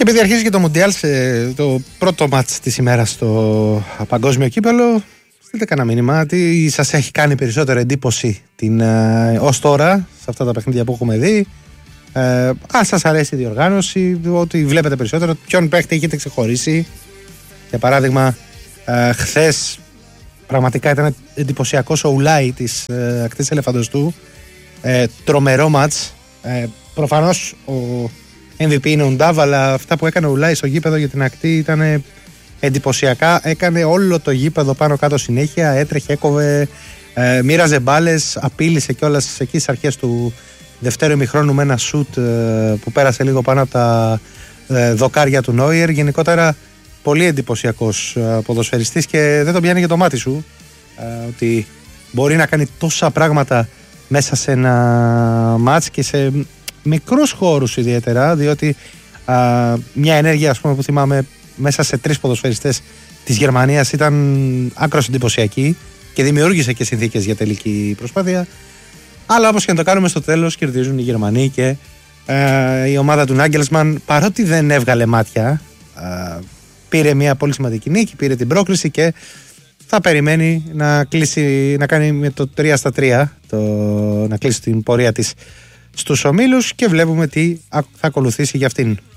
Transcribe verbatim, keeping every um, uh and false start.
επειδή αρχίζει και το Μουντιάλ, το πρώτο μάτς της ημέρας στο παγκόσμιο κύπελλο, στείλτε κανένα μήνυμα τι σας έχει κάνει περισσότερη εντύπωση την, ε, ως τώρα σε αυτά τα παιχνίδια που έχουμε δει. Ε, αν σας αρέσει η διοργάνωση, ότι βλέπετε περισσότερο, ποιον παίχτη έχετε ξεχωρίσει. Για παράδειγμα, ε, χθες πραγματικά ήταν εντυπωσιακός ο Ουλάι της ε, ακτής Ελεφαντοστού. Ε, τρομερό μάτς. Ε, προφανώς ο εμ βι πι είναι ο Ντάβ, αλλά αυτά που έκανε ο Ουλάι στο γήπεδο για την ακτή ήταν εντυπωσιακά. Έκανε όλο το γήπεδο πάνω κάτω συνέχεια, έτρεχε, έκοβε, ε, μοίραζε μπάλες, απείλησε κιόλας εκεί στις αρχές του δευτέρου ημιχρόνου με ένα σουτ ε, που πέρασε λίγο πάνω από τα ε, δοκάρια του Νόιερ. Γενικότερα πολύ εντυπωσιακός ε, ποδοσφαιριστής και δεν τον πιάνει και το μάτι σου ε, ότι μπορεί να κάνει τόσα πράγματα μέσα σε ένα μάτς και σε μικρούς χώρους ιδιαίτερα, διότι α, μια ενέργεια, ας πούμε, που θυμάμαι μέσα σε τρεις ποδοσφαιριστές της Γερμανίας ήταν άκρως εντυπωσιακή και δημιούργησε και συνθήκες για τελική προσπάθεια. Αλλά όπως και να το κάνουμε, στο τέλος κερδίζουν οι Γερμανοί και ε, η ομάδα του Νάγκελσμαν, παρότι δεν έβγαλε μάτια, ε, πήρε μια πολύ σημαντική νίκη, πήρε την πρόκριση και θα περιμένει να κλείσει, να κάνει με το τρία στα τρία, το, να κλείσει την πορεία της στους ομίλους και βλέπουμε τι θα ακολουθήσει για αυτήν.